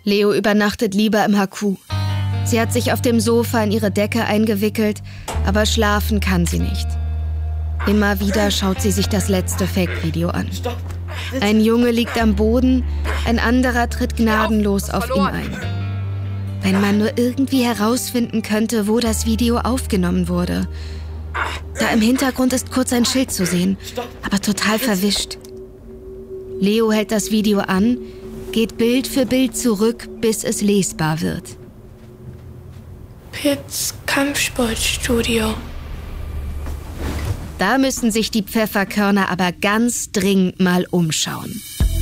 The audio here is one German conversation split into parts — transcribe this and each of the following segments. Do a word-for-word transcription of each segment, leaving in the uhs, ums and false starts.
Leo übernachtet lieber im Haku. Sie hat sich auf dem Sofa in ihre Decke eingewickelt, aber schlafen kann sie nicht. Immer wieder schaut sie sich das letzte Fake-Video an. Ein Junge liegt am Boden, ein anderer tritt gnadenlos auf ihn ein. Wenn man nur irgendwie herausfinden könnte, wo das Video aufgenommen wurde. Da im Hintergrund ist kurz ein Schild zu sehen, aber total verwischt. Leo hält das Video an, geht Bild für Bild zurück, bis es lesbar wird. Pitts Kampfsportstudio. Da müssen sich die Pfefferkörner aber ganz dringend mal umschauen.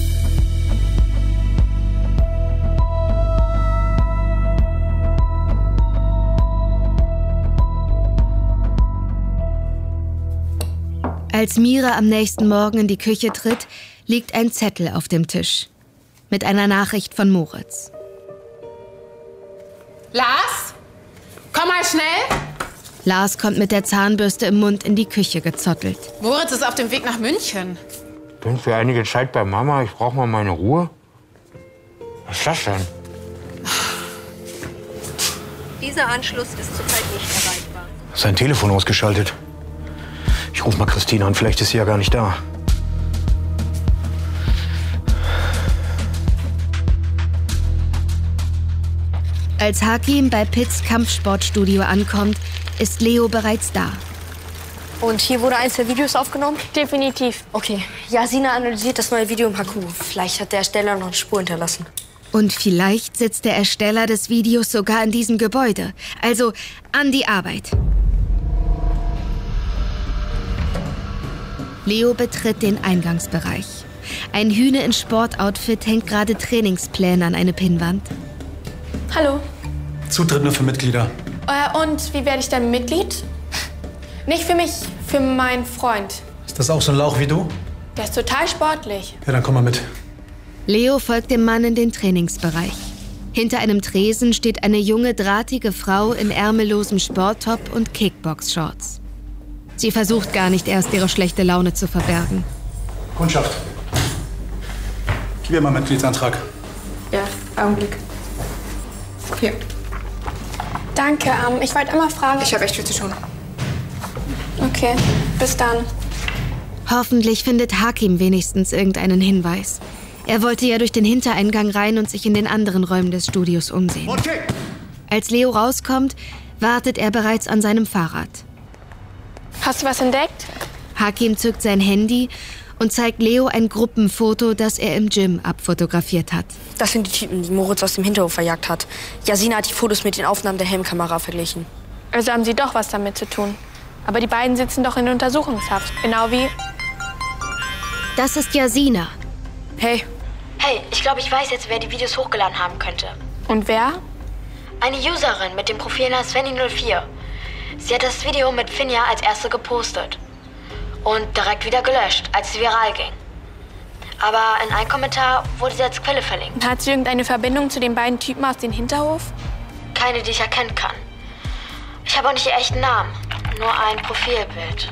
Als Mira am nächsten Morgen in die Küche tritt, liegt ein Zettel auf dem Tisch. Mit einer Nachricht von Moritz. Lars? Komm mal schnell! Lars kommt mit der Zahnbürste im Mund in die Küche gezottelt. Moritz ist auf dem Weg nach München. Bin für einige Zeit bei Mama. Ich brauche mal meine Ruhe. Was ist das denn? Dieser Anschluss ist zurzeit nicht erreichbar. Sein Telefon ausgeschaltet. Ich ruf mal Christine an, vielleicht ist sie ja gar nicht da. Als Hakim bei Pitts Kampfsportstudio ankommt, ist Leo bereits da. Und hier wurde eins der Videos aufgenommen? Definitiv. Okay, Yasina analysiert das neue Video im Haku. Vielleicht hat der Ersteller noch eine Spur hinterlassen. Und vielleicht sitzt der Ersteller des Videos sogar in diesem Gebäude. Also an die Arbeit. Leo betritt den Eingangsbereich. Ein Hühne in Sportoutfit hängt gerade Trainingspläne an eine Pinnwand. Hallo. Zutritt nur für Mitglieder. Äh, und wie werde ich dann Mitglied? Nicht für mich, für meinen Freund. Ist das auch so ein Lauch wie du? Der ist total sportlich. Ja, dann komm mal mit. Leo folgt dem Mann in den Trainingsbereich. Hinter einem Tresen steht eine junge, drahtige Frau in ärmellosem Sporttop und Kickbox-Shorts. Sie versucht gar nicht erst, ihre schlechte Laune zu verbergen. Kundschaft. Gib mir mal einen Mitgliedsantrag. Ja, Augenblick. Hier. Danke, ähm, ich wollte immer fragen... Ich habe echt viel zu tun. Okay, bis dann. Hoffentlich findet Hakim wenigstens irgendeinen Hinweis. Er wollte ja durch den Hintereingang rein und sich in den anderen Räumen des Studios umsehen. Okay. Als Leo rauskommt, wartet er bereits an seinem Fahrrad. Hast du was entdeckt? Hakim zückt sein Handy und zeigt Leo ein Gruppenfoto, das er im Gym abfotografiert hat. Das sind die Typen, die Moritz aus dem Hinterhof verjagt hat. Yasina hat die Fotos mit den Aufnahmen der Helmkamera verglichen. Also haben sie doch was damit zu tun. Aber die beiden sitzen doch in Untersuchungshaft. Genau wie... Das ist Yasina. Hey. Hey, ich glaube, ich weiß jetzt, wer die Videos hochgeladen haben könnte. Und wer? Eine Userin mit dem Profil Svenny null vier. Sie hat das Video mit Finja als erste gepostet. Und direkt wieder gelöscht, als es viral ging. Aber in einem Kommentar wurde sie als Quelle verlinkt. Hat sie irgendeine Verbindung zu den beiden Typen aus dem Hinterhof? Keine, die ich erkennen kann. Ich habe auch nicht ihr echten Namen, nur ein Profilbild.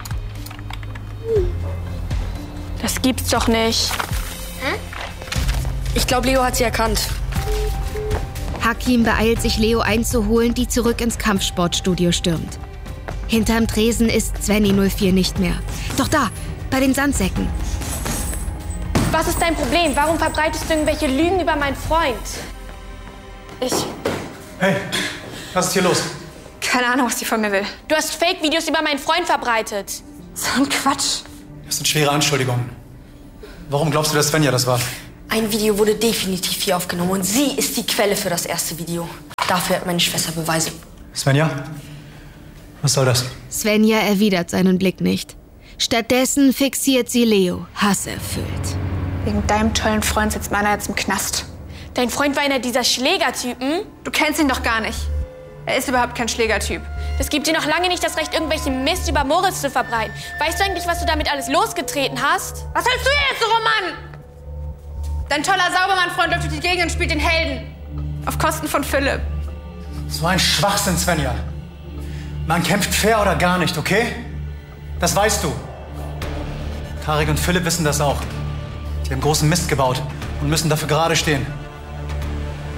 Das gibt's doch nicht. Hm? Ich glaube, Leo hat sie erkannt. Hakim beeilt sich, Leo einzuholen, die zurück ins Kampfsportstudio stürmt. Hinterm Tresen ist Svenny null vier nicht mehr. Doch da, bei den Sandsäcken. Was ist dein Problem? Warum verbreitest du irgendwelche Lügen über meinen Freund? Ich... Hey, was ist hier los? Keine Ahnung, was die von mir will. Du hast Fake-Videos über meinen Freund verbreitet. So ein Quatsch. Das sind schwere Anschuldigungen. Warum glaubst du, dass Svenja das war? Ein Video wurde definitiv hier aufgenommen und sie ist die Quelle für das erste Video. Dafür hat meine Schwester Beweise. Svenja? Was soll das? Svenja erwidert seinen Blick nicht. Stattdessen fixiert sie Leo, hasserfüllt. Wegen deinem tollen Freund sitzt meiner jetzt im Knast. Dein Freund war einer dieser Schlägertypen? Du kennst ihn doch gar nicht. Er ist überhaupt kein Schlägertyp. Das gibt dir noch lange nicht das Recht, irgendwelchen Mist über Moritz zu verbreiten. Weißt du eigentlich, was du damit alles losgetreten hast? Was hältst du jetzt, Roman? Dein toller Saubermann-Freund läuft durch die Gegend und spielt den Helden. Auf Kosten von Philipp. So ein Schwachsinn, Svenja. Man kämpft fair oder gar nicht, okay? Das weißt du. Tarek und Philipp wissen das auch. Die haben großen Mist gebaut und müssen dafür gerade stehen.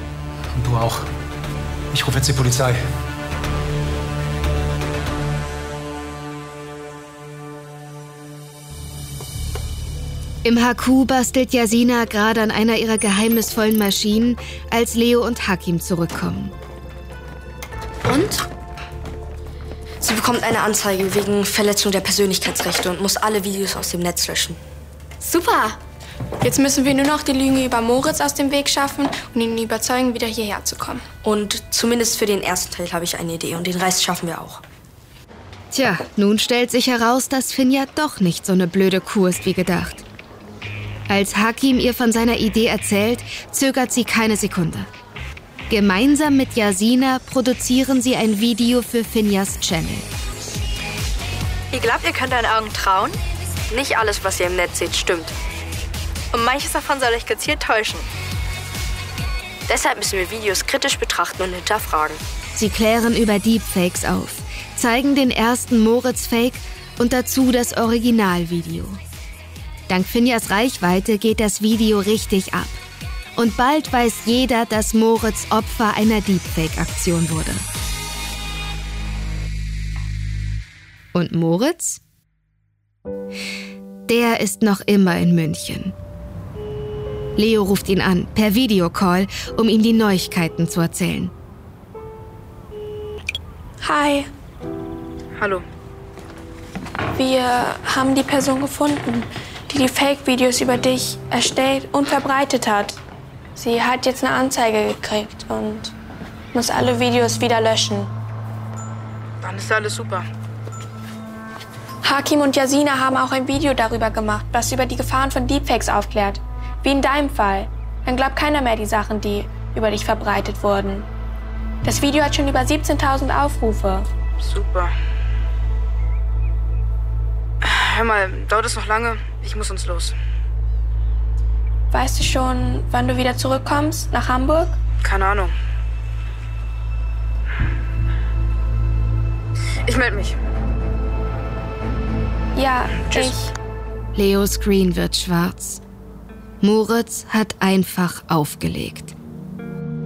Und du auch. Ich rufe jetzt die Polizei. Im H Q bastelt Yasina gerade an einer ihrer geheimnisvollen Maschinen, als Leo und Hakim zurückkommen. Und? Sie bekommt eine Anzeige wegen Verletzung der Persönlichkeitsrechte und muss alle Videos aus dem Netz löschen. Super! Jetzt müssen wir nur noch die Lüge über Moritz aus dem Weg schaffen und ihn überzeugen, wieder hierher zu kommen. Und zumindest für den ersten Teil habe ich eine Idee und den Rest schaffen wir auch. Tja, nun stellt sich heraus, dass Finja doch nicht so eine blöde Kuh ist wie gedacht. Als Hakim ihr von seiner Idee erzählt, zögert sie keine Sekunde. Gemeinsam mit Yasina produzieren sie ein Video für Finjas Channel. Ihr glaubt, ihr könnt euren Augen trauen? Nicht alles, was ihr im Netz seht, stimmt. Und manches davon soll euch gezielt täuschen. Deshalb müssen wir Videos kritisch betrachten und hinterfragen. Sie klären über Deepfakes auf, zeigen den ersten Moritz-Fake und dazu das Originalvideo. Dank Finjas Reichweite geht das Video richtig ab. Und bald weiß jeder, dass Moritz Opfer einer Deepfake-Aktion wurde. Und Moritz? Der ist noch immer in München. Leo ruft ihn an, per Videocall, um ihm die Neuigkeiten zu erzählen. Hi, Hallo. wir haben die Person gefunden, die die Fake-Videos über dich erstellt und verbreitet hat. Sie hat jetzt eine Anzeige gekriegt und muss alle Videos wieder löschen. Dann ist alles super. Hakim und Yasina haben auch ein Video darüber gemacht, das über die Gefahren von Deepfakes aufklärt. Wie in deinem Fall. Dann glaubt keiner mehr die Sachen, die über dich verbreitet wurden. Das Video hat schon über siebzehntausend Aufrufe. Super. Hör mal, dauert es noch lange? Ich muss uns los. Weißt du schon, wann du wieder zurückkommst nach Hamburg? Keine Ahnung. Ich melde mich. Ja, Tschüss. ich... Leos Screen wird schwarz. Moritz hat einfach aufgelegt.